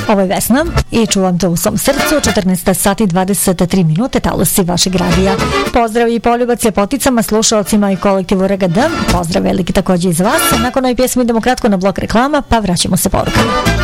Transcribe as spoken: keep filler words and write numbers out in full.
Ovo je Vesna i čuvam to u svom srcu. četrnaest sati dvadeset tri minute, talusi vašeg radija. Pozdrav i poljubac ljepoticama, slušalcima i kolektivu R G D. Pozdrav veliki također iz vas. Nakon ovoj pjesmi idemo kratko na blok reklama, pa vraćamo se porukama.